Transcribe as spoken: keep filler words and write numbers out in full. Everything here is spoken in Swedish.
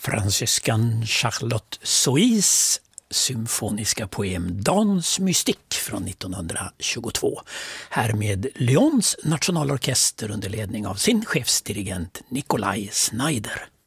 fransyskan Charlotte Sohi's symfoniska poem Dans Mystique från nittonhundratjugotvå. Här med Lyons nationalorkester under ledning av sin chefsdirigent Nikolaj Znaider.